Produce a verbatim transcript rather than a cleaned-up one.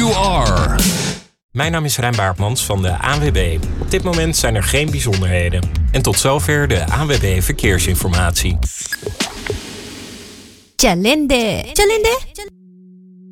you are. Mijn naam is Rijn Baartmans van de A N W B. Op dit moment zijn er geen bijzonderheden. En tot zover de A N W B Verkeersinformatie. Tjalende. Tjalende.